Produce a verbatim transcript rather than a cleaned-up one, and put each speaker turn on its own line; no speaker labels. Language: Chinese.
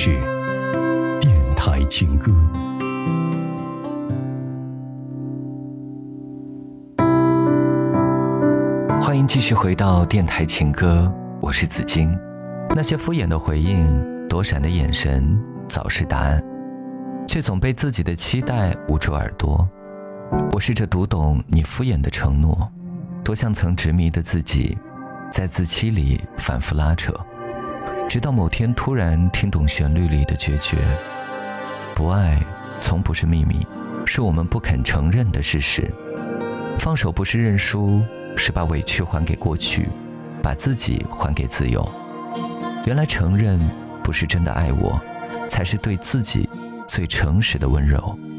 是电台情歌。
欢迎继续回到电台情歌，我是子金。那些敷衍的回应，躲闪的眼神，早是答案，却总被自己的期待捂住耳朵。我试着读懂你敷衍的承诺，多像曾执迷的自己，在自欺里反复拉扯，直到某天突然听懂旋律里的决绝。不爱从不是秘密，是我们不肯承认的事实。放手不是认输，是把委屈还给过去，把自己还给自由。原来承认不是真的爱我，才是对自己最诚实的温柔。